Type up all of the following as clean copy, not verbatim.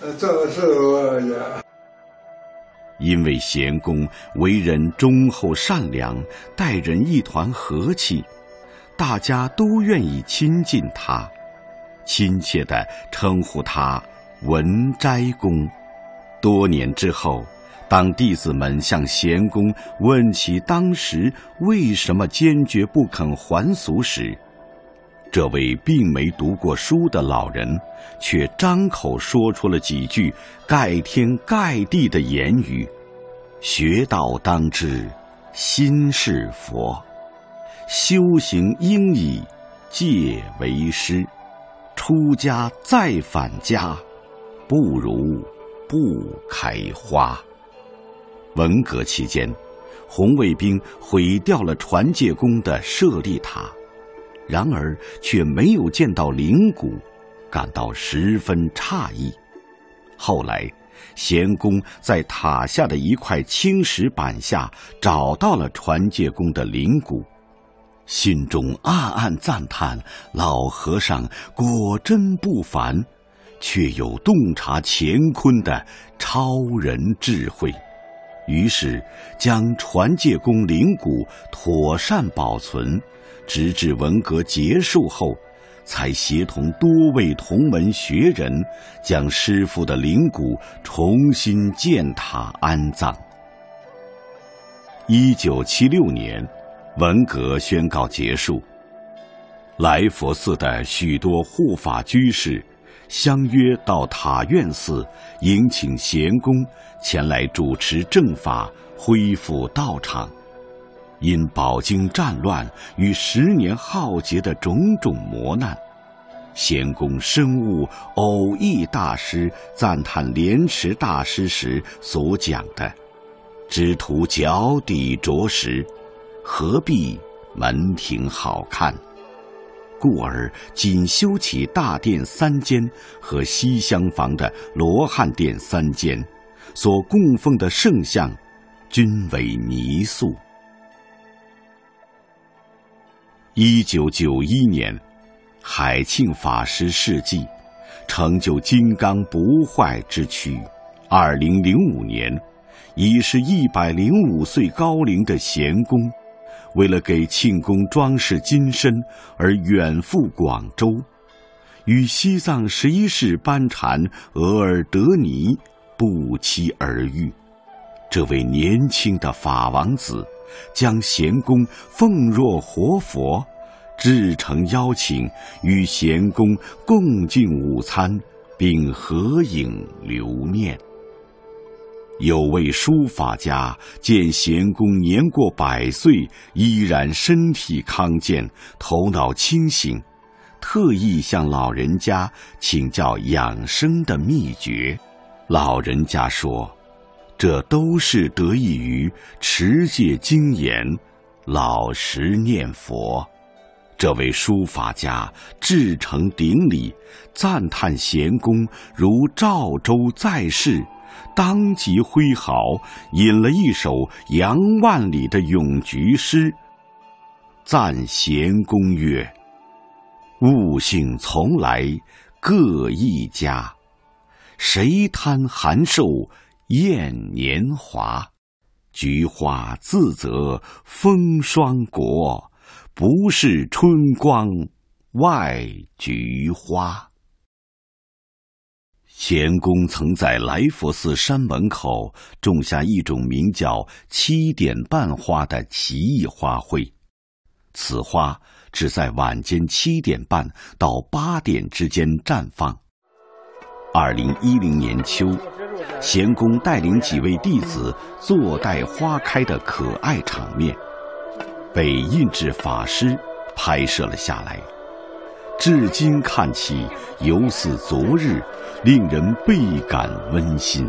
这是我呀。 因为贤公为人忠厚善良，待人一团和气，大家都愿意亲近他，亲切地称呼他文斋公。多年之后，当弟子们向贤公问起当时为什么坚决不肯还俗时，这位并没读过书的老人却张口说出了几句盖天盖地的言语：学道当知心是佛，修行应以戒为师，出家再返家，不如不开花。文革期间，红卫兵毁掉了传戒宫的舍利塔，然而却没有见到灵骨，感到十分诧异。后来贤公在塔下的一块青石板下找到了传戒宫的灵骨，心中暗暗赞叹老和尚果真不凡，却有洞察乾坤的超人智慧。于是将传戒宫灵骨妥善保存，直至文革结束后，才协同多位同门学人将师父的灵骨重新建塔安葬。1976年，文革宣告结束，来佛寺的许多护法居士相约到塔院寺迎请贤公前来主持正法，恢复道场。因饱经战乱与10年浩劫的种种磨难，贤公深悟偶益大师赞叹莲池大师时所讲的只图脚底着实，何必门庭好看，故而仅修起大殿3间和西厢房的罗汉殿3间，所供奉的圣像均为泥塑。1991年，海庆法师事迹，成就金刚不坏之躯。2005年，已是105岁高龄的贤公，为了给庆公装饰金身而远赴广州，与西藏11世班禅额尔德尼不期而遇。这位年轻的法王子将贤公奉若活佛，至诚邀请与贤公共进午餐，并合影留念。有位书法家见贤公年过100岁，依然身体康健，头脑清醒，特意向老人家请教养生的秘诀。老人家说，这都是得益于持戒精严，老实念佛。这位书法家至诚顶礼，赞叹贤公如赵州在世，当即挥毫引了一首杨万里的咏菊诗，赞贤公曰：悟性从来各一家，谁贪寒瘦厌年华，菊花自责风霜国，不是春光外菊花。贤公曾在来佛寺山门口种下一种名叫7点半花的奇异花卉，此花只在晚间7点半到8点之间绽放。2010年秋，贤公带领几位弟子坐待花开的可爱场面，被印制法师拍摄了下来，至今看起犹似昨日，令人倍感温馨。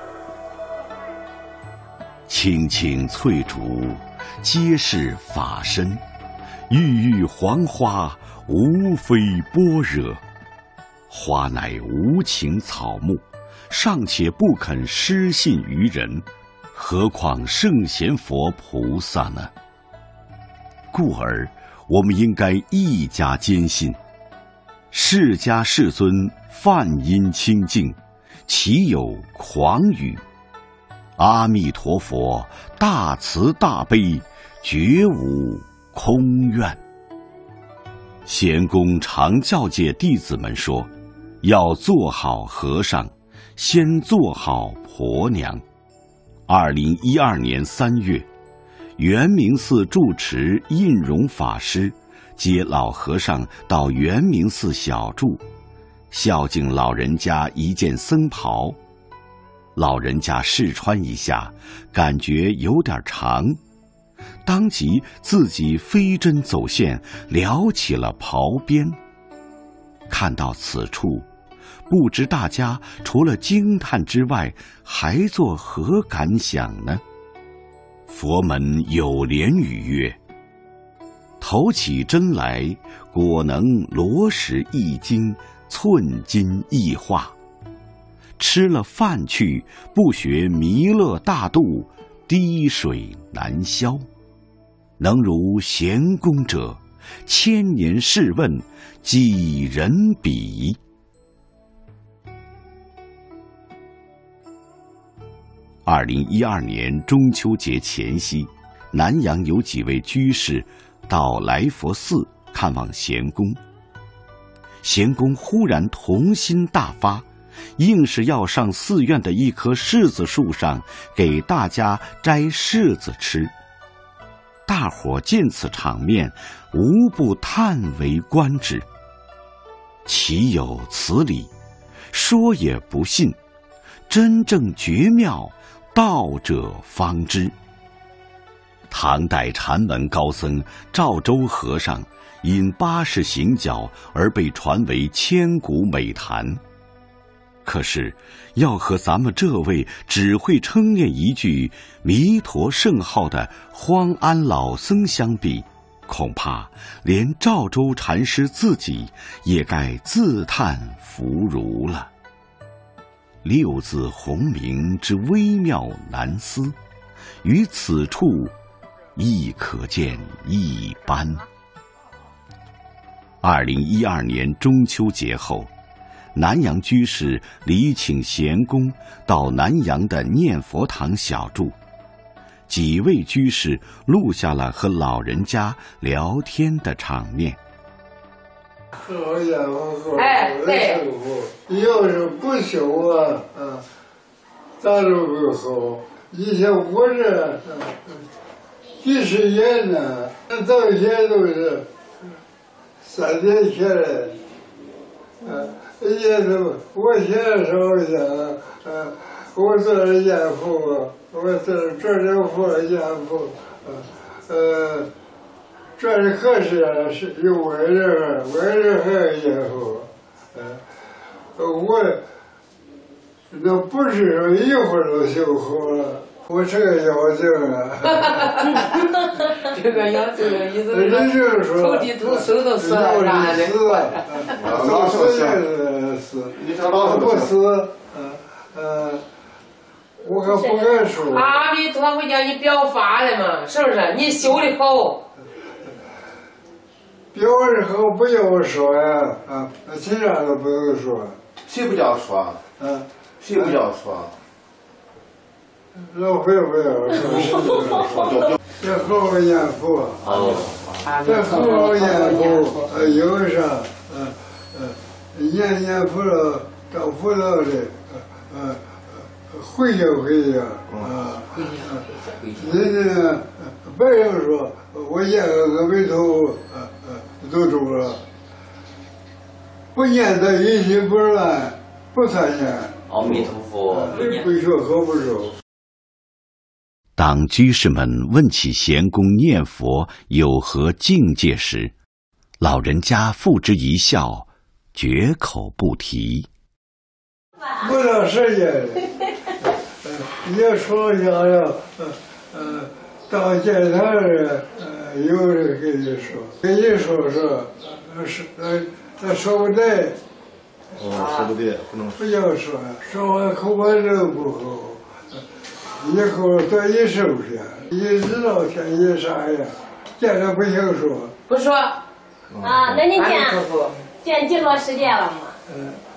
青青翠竹，皆是法身，郁郁黄花，无非般若。花乃无情草木，尚且不肯失信于人，何况圣贤佛菩萨呢？故而我们应该一家坚信，释迦世尊梵音清净， 岂有狂语？阿弥陀佛，大慈大悲，绝无空愿。贤公常教诫弟子们说，要做好和尚，先做好婆娘。2012年3月，圆明寺住持印容法师接老和尚到圆明寺小住，孝敬老人家一件僧袍。老人家试穿一下，感觉有点长，当即自己飞针走线撩起了袍边。看到此处，不知大家除了惊叹之外，还作何感想呢？佛门有莲语曰：投起针来，果能罗石一斤，寸金一化。吃了饭去，不学弥勒大度，滴水难消。能如贤公者，千年试问，几人比？2012年中秋节前夕，南阳有几位居士到来佛寺看望贤公。贤公忽然童心大发，硬是要上寺院的一棵柿子树上给大家摘柿子吃。大伙见此场面，无不叹为观止。岂有此理？说也不信，真正绝妙，道者方知。唐代禅门高僧赵州和尚因80行脚而被传为千古美谈。可是要和咱们这位只会称念一句弥陀圣号的荒安老僧相比，恐怕连赵州禅师自己也该自叹弗如了。六字洪名之微妙难思，于此处亦可见一斑。2012年中秋节后，南阳居士礼请贤公到南阳的念佛堂小住，几位居士录下了和老人家聊天的场面。 好家伙，对，要是不修啊，咱都不好。以前我这几十年呢，到现在都是3年前来，也都我现在说一下，我做了严父，我做这佛严父，这是可是有为人还有严父，我那不是说一会儿就修好了。我这个妖精啊， 这个妖精的意思是说， 头地头手都死了，啥的。 老是死，你说老是不死，我可不敢说。 阿弥陀佛叫你表法的嘛，是不是？你修的好。 表的好不要说呀，其他都不用说。 谁不叫说？谁不叫说？ 老会不要说，这好严父，这好严父，有啥？严父了，当父老的，回家人家别人说我念个阿弥陀佛，都住了，不念的一心不乱，不参念。 阿弥陀佛， 不学好不熟。 当居士们问起贤公念佛有何境界时，老人家付之一笑，绝口不提。 不到时间，也说想要，到见他人，有人跟你说，他说不对。 说不对，不能不要说，说完口把肉不好。以后多一收拾，一知道天一啥呀，见着不行说。 不说。 那你见几多时间了嘛？